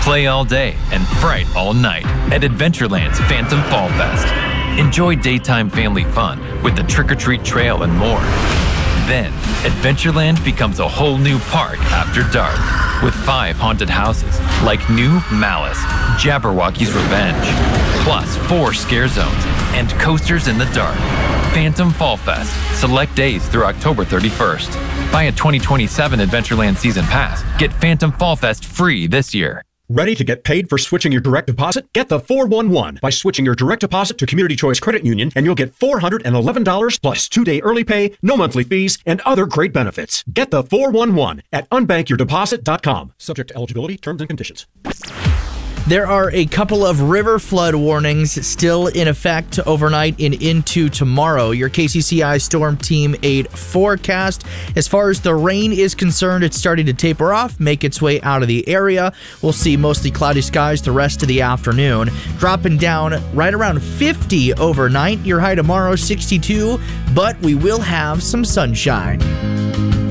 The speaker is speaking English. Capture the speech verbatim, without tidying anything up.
Play all day and fright all night at Adventureland's Phantom Fall Fest. Enjoy daytime family fun with the trick-or-treat trail and more. Then, Adventureland becomes a whole new park after dark with five haunted houses like New Malice, Jabberwocky's Revenge, plus four scare zones and coasters in the dark. Phantom Fall Fest, select days through October thirty-first. Buy a twenty twenty-seven Adventureland Season Pass. Get Phantom Fall Fest free this year. Ready to get paid for switching your direct deposit? Get the four one one by switching your direct deposit to Community Choice Credit Union, and you'll get four hundred eleven dollars plus two-day early pay, no monthly fees, and other great benefits. Get the four one one at unbank your deposit dot com. Subject to eligibility, terms and conditions. There are a couple of river flood warnings still in effect overnight and into tomorrow. Your K C C I Storm Team eight forecast. As far as the rain is concerned, it's starting to taper off, make its way out of the area. We'll see mostly cloudy skies the rest of the afternoon, dropping down right around fifty overnight. Your high tomorrow, sixty-two, but we will have some sunshine.